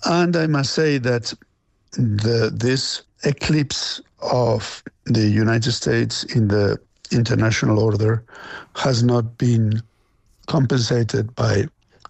And I must say that this eclipse of the United States in the international order has not been compensated by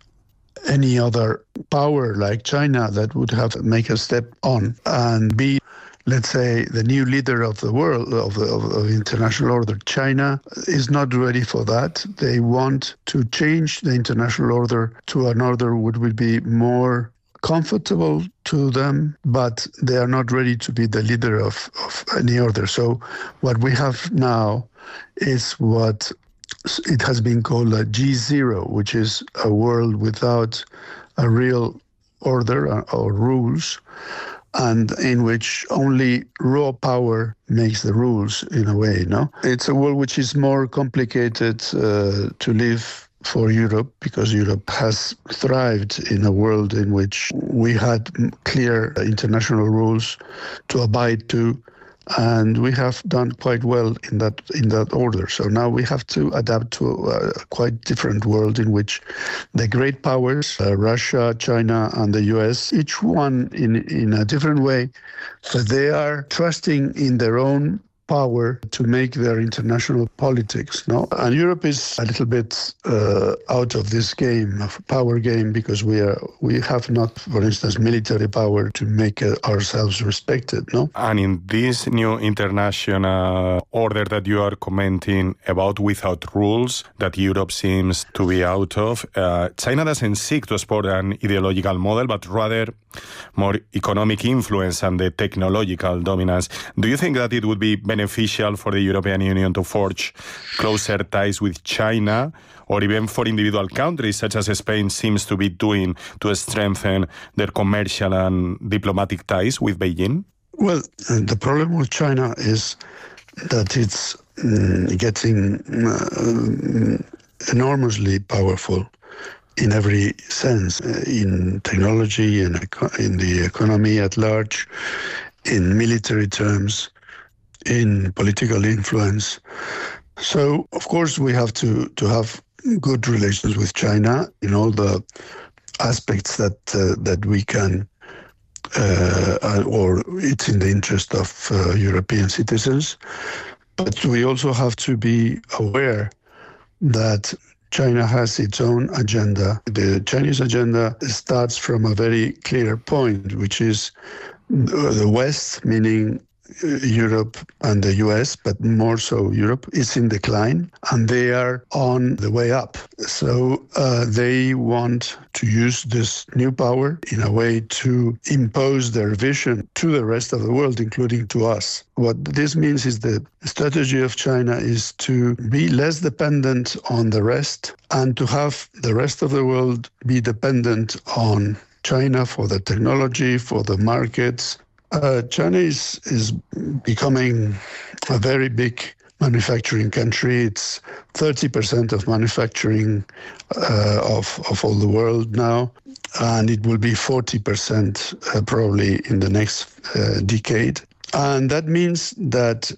any other power like China that would have to make a step on and be, let's say, the new leader of the world, of the international order. China is not ready for that. They want to change the international order to an order which would be more comfortable to them, but they are not ready to be the leader of any order. So what we have now is what it has been called a G0, which is a world without a real order or rules, and in which only raw power makes the rules in a way, no? It's a world which is more complicated to live for Europe, because Europe has thrived in a world in which we had clear international rules to abide to, and we have done quite well in that order. So now we have to adapt to a quite different world in which the great powers, Russia, China, and the US, each one in a different way, but they are trusting in their own power to make their international politics, no? And Europe is a little bit out of this game, of power game, because we have not, for instance, military power to make ourselves respected, no? And in this new international order that you are commenting about without rules, that Europe seems to be out of, China doesn't seek to export an ideological model, but rather more economic influence and the technological dominance. Do you think that it would be beneficial for the European Union to forge closer ties with China, or even for individual countries such as Spain seems to be doing, to strengthen their commercial and diplomatic ties with Beijing? Well, the problem with China is that it's getting enormously powerful in every sense, in technology, in the economy at large, in military terms, in political influence. So, of course, we have to have good relations with China in all the aspects that we can, or it's in the interest of European citizens. But we also have to be aware that China has its own agenda. The Chinese agenda starts from a very clear point, which is the West, meaning Europe and the US, but more so Europe, is in decline, and they are on the way up. So they want to use this new power in a way to impose their vision to the rest of the world, including to us. What this means is the strategy of China is to be less dependent on the rest and to have the rest of the world be dependent on China for the technology, for the markets. China is becoming a very big manufacturing country. It's 30% of manufacturing of all the world now, and it will be 40% probably in the next decade. And that means that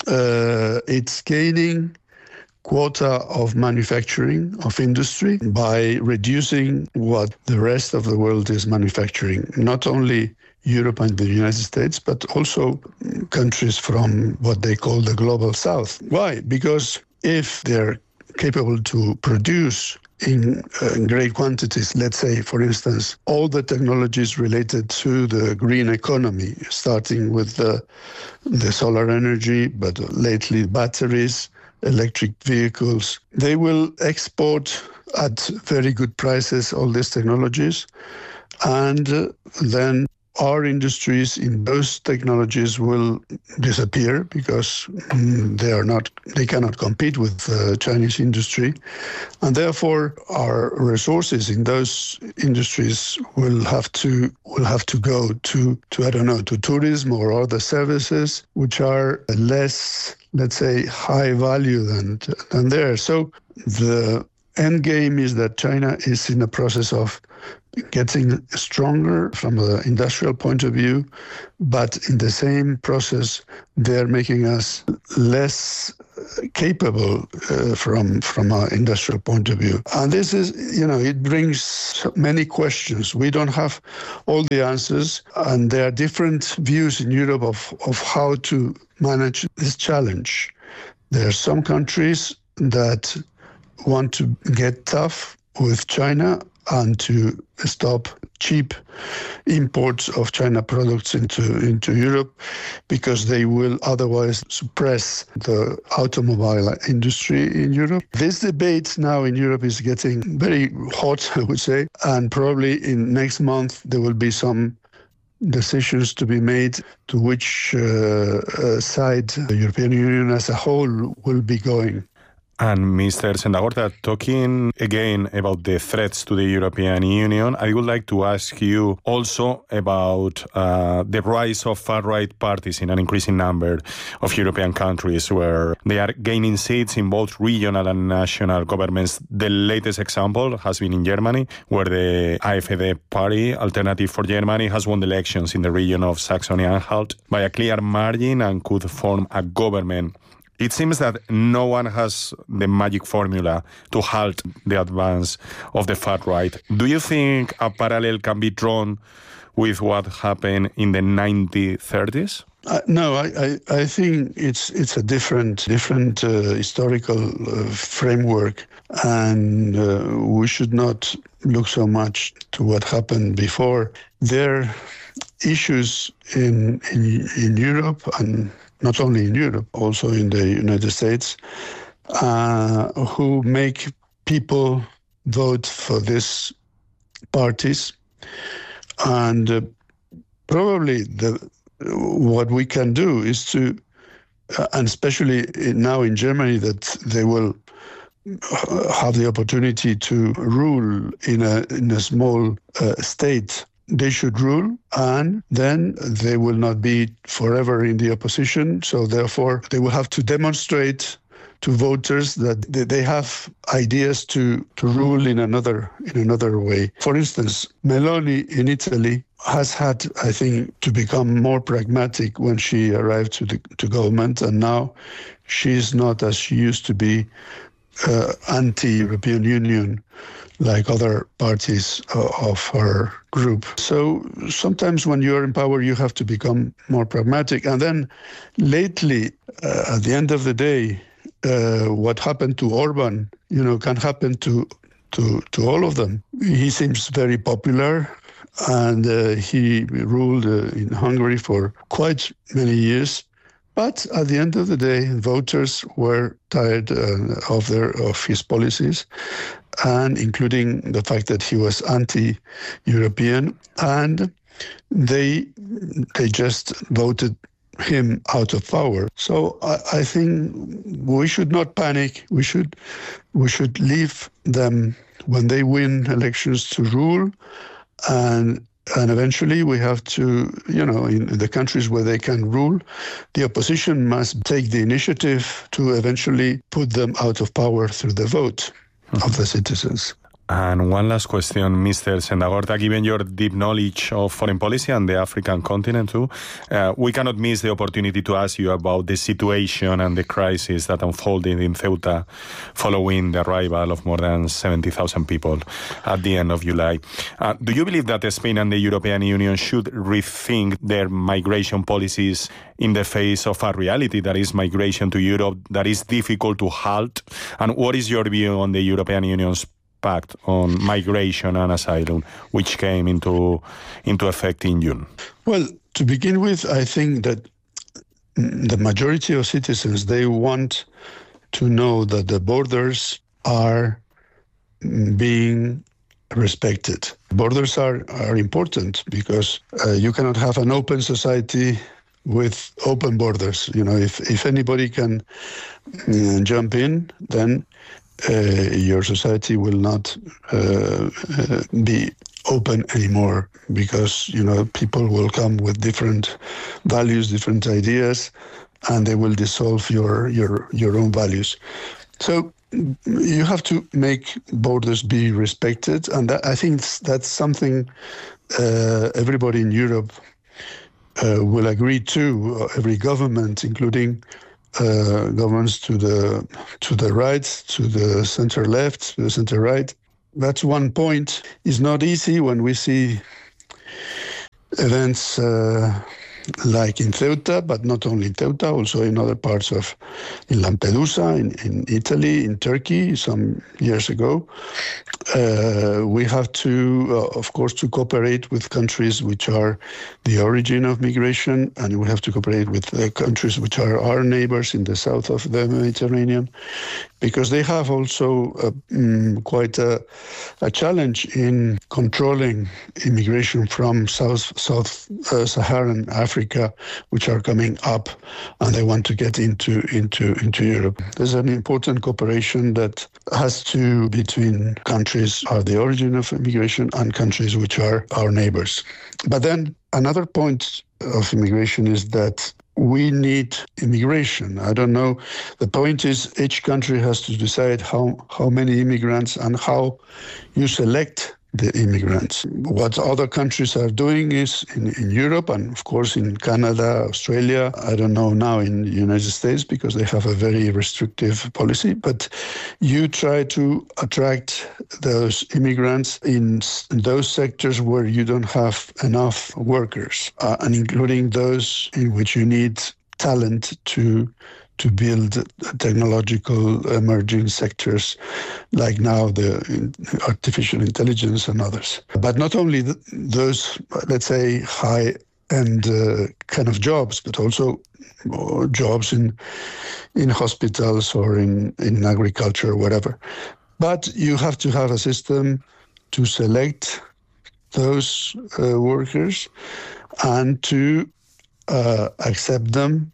it's gaining quota of manufacturing, of industry, by reducing what the rest of the world is manufacturing, not only Europe and the United States, but also countries from what they call the global south. Why? Because if they're capable to produce in great quantities, let's say, for instance, all the technologies related to the green economy, starting with the solar energy, but lately batteries, electric vehicles, they will export at very good prices all these technologies, and then our industries in those technologies will disappear because they cannot compete with Chinese industry, and therefore our resources in those industries will have to go to I don't know, to tourism or other services which are less, let's say, high value than there. So the end game is that China is in the process of getting stronger from the industrial point of view, but in the same process, they're making us less capable from an industrial point of view. And this is, it brings many questions. We don't have all the answers, and there are different views in Europe of how to manage this challenge. There are some countries that want to get tough with China and to stop cheap imports of China products into Europe, because they will otherwise suppress the automobile industry in Europe. This debate now in Europe is getting very hot, I would say, and probably in next month there will be some decisions to be made to which side the European Union as a whole will be going. And Mr. Sendagorta, talking again about the threats to the European Union, I would like to ask you also about the rise of far-right parties in an increasing number of European countries, where they are gaining seats in both regional and national governments. The latest example has been in Germany, where the AfD party, Alternative for Germany, has won the elections in the region of Saxony-Anhalt by a clear margin and could form a government. It seems that no one has the magic formula to halt the advance of the far right. Do you think a parallel can be drawn with what happened in the 1930s? No, I think it's a different historical framework, and we should not look so much to what happened before. There are issues in Europe, and not only in Europe, also in the United States, who make people vote for these parties. And probably what we can do is to, and especially now in Germany, that they will have the opportunity to rule in a small state. They should rule, and then they will not be forever in the opposition. So therefore, they will have to demonstrate to voters that they have ideas to rule in another way. For instance, Meloni in Italy has had, I think, to become more pragmatic when she arrived to government, and now she is not as she used to be anti-European Union like other parties of her group. So sometimes when you're in power, you have to become more pragmatic. And then lately, at the end of the day, what happened to Orban, can happen to all of them. He seems very popular, and he ruled in Hungary for quite many years. But at the end of the day, voters were tired of his policies, and including the fact that he was anti-European, and they just voted him out of power. So I think we should not panic. We should leave them when they win elections to rule, and eventually we have to, in the countries where they can rule, the opposition must take the initiative to eventually put them out of power through the vote of the citizens. And one last question, Mr. Sendagorta, given your deep knowledge of foreign policy and the African continent too, we cannot miss the opportunity to ask you about the situation and the crisis that unfolded in Ceuta following the arrival of more than 70,000 people at the end of July. Do you believe that Spain and the European Union should rethink their migration policies in the face of a reality that is migration to Europe that is difficult to halt? And what is your view on the European Union's Pact on migration and asylum, which came into effect in June? Well, to begin with, I think that the majority of citizens, they want to know that the borders are being respected. Borders are important because you cannot have an open society with open borders. If anybody can jump in, then your society will not be open anymore, because people will come with different values, different ideas, and they will dissolve your own values. So you have to make borders be respected, and I think that's something everybody in Europe will agree to. Every government, including governments to the right, to the center left, to the center right. That's one point. It's not easy when we see events like in Ceuta, but not only in Ceuta, also in other parts in Lampedusa, in Italy, in Turkey, some years ago. We have to, of course, to cooperate with countries which are the origin of migration, and we have to cooperate with countries which are our neighbors in the south of the Mediterranean, because they have also quite a challenge in controlling immigration from Sub-Saharan Africa, which are coming up, and they want to get into Europe. There's an important cooperation that has to between countries are the origin of immigration and countries which are our neighbors. But then another point of immigration is that we need immigration. I don't know. The point is each country has to decide how many immigrants and how you select the immigrants. What other countries are doing is in Europe and, of course, in Canada, Australia, I don't know now in the United States because they have a very restrictive policy, but you try to attract those immigrants in those sectors where you don't have enough workers, and including those in which you need talent to build technological emerging sectors like now the artificial intelligence and others. But not only those, let's say, high-end kind of jobs, but also jobs in hospitals or in agriculture or whatever. But you have to have a system to select those workers and to accept them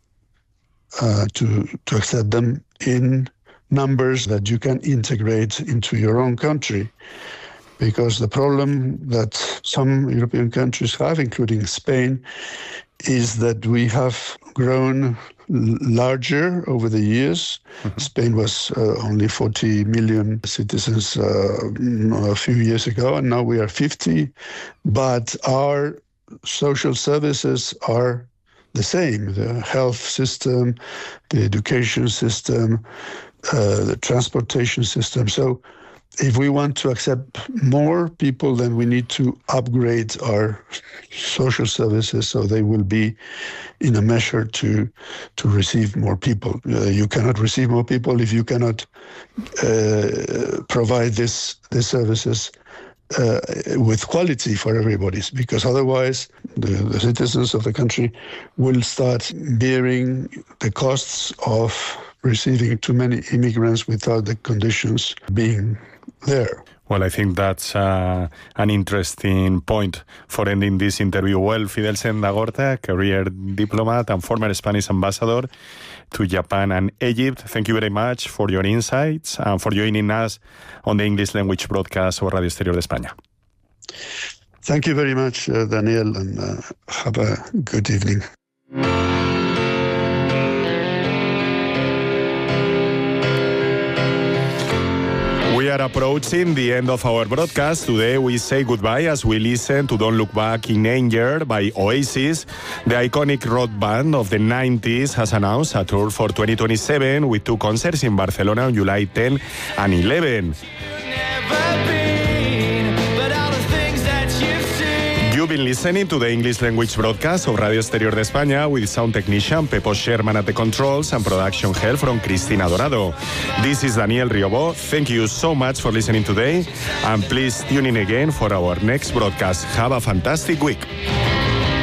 to accept them in numbers that you can integrate into your own country. Because the problem that some European countries have, including Spain, is that we have grown larger over the years. Mm-hmm. Spain was only 40 million citizens a few years ago, and now we are 50. But our social services are the same, the health system, the education system, the transportation system. So if we want to accept more people, then we need to upgrade our social services so they will be in a measure to receive more people. You cannot receive more people if you cannot provide these services with quality for everybody, because otherwise the citizens of the country will start bearing the costs of receiving too many immigrants without the conditions being there. Well, I think that's an interesting point for ending this interview. Well, Fidel Sendagorta, career diplomat and former Spanish ambassador to Japan and Egypt, thank you very much for your insights and for joining us on the English language broadcast of Radio Exterior de España. Thank you very much, Daniel, and have a good evening. We are approaching the end of our broadcast. Today we say goodbye as we listen to Don't Look Back in Anger by Oasis. The iconic rock band of the 90s has announced a tour for 2027 with 2 concerts in Barcelona on July 10 and 11. You've been listening to the English language broadcast of Radio Exterior de España with sound technician Pepo Sherman at the controls and production help from Cristina Dorado. This is Daniel Riobó. Thank you so much for listening today, and please tune in again for our next broadcast. Have a fantastic week.